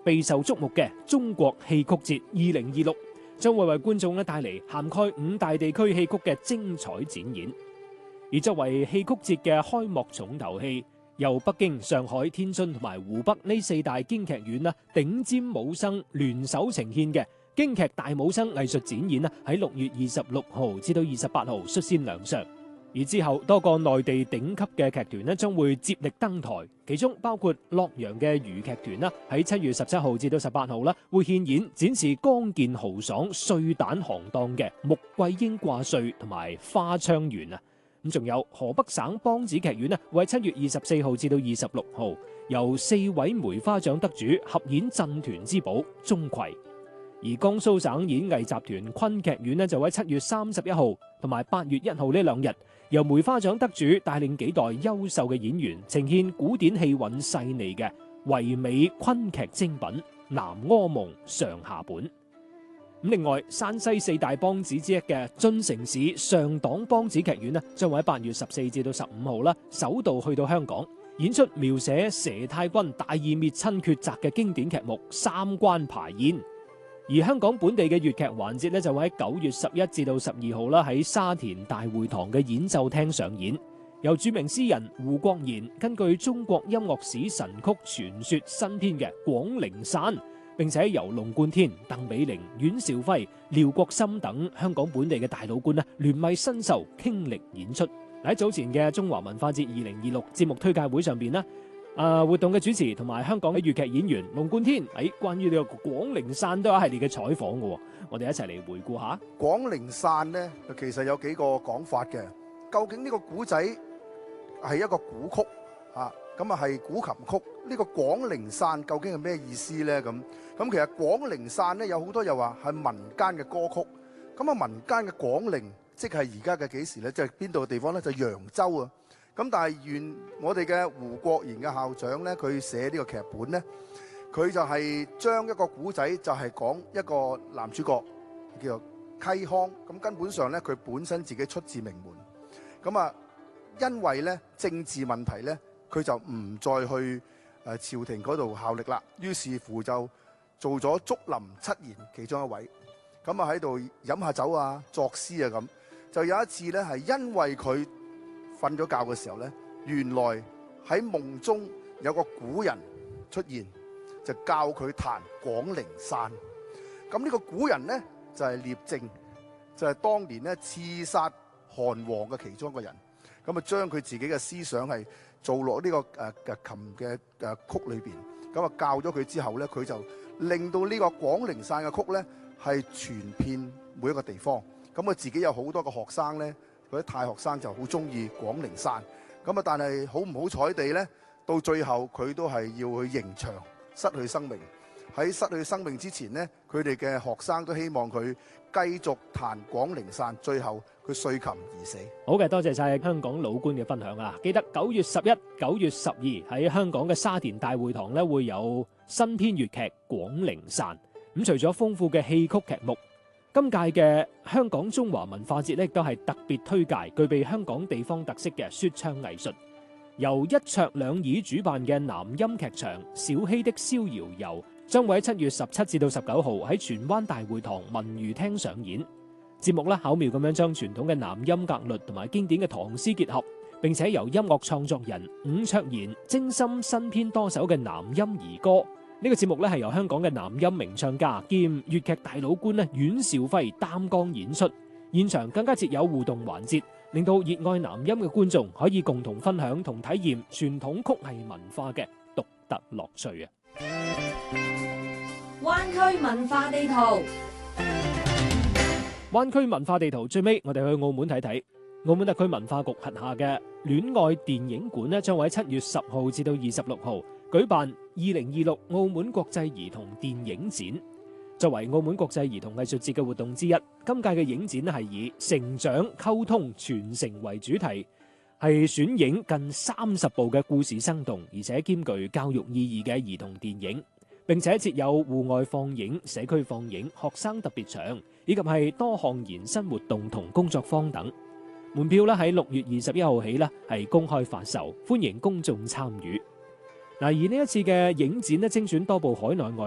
備受矚目嘅中國戲曲節2026，將會為觀眾帶嚟涵蓋5大地區戲曲嘅精彩展演。而作為戲曲節嘅開幕重頭戲，由北京、上海、天津同埋湖北呢4大京劇院頂尖武生聯手呈現嘅京劇大武生藝術展演喺6月26號至到28號率先亮相。而之後多個內地頂級嘅劇團將會接力登台，其中包括洛陽嘅豫劇團喺7月17號至到18號會獻演展示剛健豪爽、碎蛋行當嘅穆桂英掛帥同埋花槍圓。咁仲有河北省梆子劇院會喺7月24號至到26號由4位梅花獎得主合演鎮團之寶鍾馗。而江蘇省演藝集團昆劇院就喺7月31號同埋8月1號呢2日，由梅花獎得主帶領幾代優秀嘅演員呈現古典氣韻細膩嘅唯美昆劇精品《南柯夢》上下本。另外，山西4大梆子之一嘅晉城市上黨梆子劇院將會喺8月14至到15號首度去到香港，演出描寫佘太君大義滅親抉擇嘅經典劇目《三關排宴》。而香港本地嘅粵劇環節就會喺9月11至到12號喺沙田大會堂嘅演奏廳上演，由著名詩人胡國賢根據中國音樂史神曲傳說新編嘅《廣陵散》，並且由龍貫天、鄧美玲、阮兆輝、廖國森等香港本地嘅大老倌聯袂新秀傾力演出。喺早前嘅中華文化節2026節目推介會上邊活動嘅主持同埋香港嘅粵劇演員龍貫天喺關於呢個廣陵散都有一系列嘅採訪嘅，我哋一齊嚟回顧下。 廣陵散呢，其實有幾個講法嘅。究竟呢個古仔係一個古曲咁啊係古琴曲，呢個廣陵散究竟係咩意思呢？咁其實廣陵散呢，有好多又話係民間嘅歌曲。咁啊民間嘅廣陵即係而家嘅幾時呢？即係邊度嘅地方呢？就揚州啊。咁但係我哋嘅胡國賢嘅校長呢，佢寫呢個劇本呢，佢就係將一個古仔就係講一個男主角叫做溪康。咁根本上呢，佢本身自己出自名門。咁啊因為呢政治問題呢，佢就唔再去朝廷嗰度效力啦，於是乎就做咗竹林七賢其中一位。咁啊喺度飲下酒啊，作詩啊咁。就有一次呢，係因為佢瞓咗覺嘅時候呢，原來喺夢中有個古人出現，就教佢彈廣陵散。咁呢個古人呢，就係聶政，就係當年呢刺殺韓王嘅其中一個人。咁啊將佢自己嘅思想係做落呢個琴嘅曲裏邊。咁啊教咗佢之後呢，佢就令到呢個廣陵散嘅曲呢係傳遍每一個地方。咁啊自己有好多個學生呢。嗰啲太學生就好中意廣陵散，咁啊但係好唔好彩地呢，到最後佢都係要去刑場，失去生命。喺失去生命之前呢，佢哋嘅學生都希望佢繼續彈廣陵散，最後佢碎琴而死。 好嘅，多謝晒香港老倌嘅分享啊！記得9月11、9月12喺香港嘅沙田大會堂會有新編粵劇《廣陵散》。咁除咗豐富嘅戲曲劇目，今屆嘅香港中華文化節亦都係特別推介具備香港地方特色嘅說唱藝術。由一桌兩椅主辦嘅南音劇場小希的逍遙遊，將會喺7月17至到19號喺荃灣大會堂文娛廳上演。節目巧妙咁樣將傳統嘅南音格律同埋經典嘅唐詩結合，並且由音樂創作人伍卓賢精心新編多首嘅南音兒歌。呢個節目係由香港嘅南音名唱家兼粵劇大老倌阮兆輝擔綱演出，現場更加設有互動環節，令到熱愛南音嘅觀眾可以共同分享同體驗傳統曲藝文化嘅獨特樂趣啊！ 灣區文化地圖， 灣區文化地圖最尾，我哋去澳門睇睇。澳門特區文化局轄下嘅戀愛電影館將會喺7月10號至到26號舉辦2026澳門國際兒童電影展。作為澳門國際兒童藝術節嘅活動之一，今屆嘅影展係以成長、溝通、傳承為主題，係選影近30部嘅故事生動而且兼具教育意義嘅兒童電影，並且設有戶外放映、社區放映、學生特別場，以及係多項延伸活動同工作坊等。門票喺6月21號起係公開發售，歡迎公眾參與。而呢一次嘅影展精選多部海內外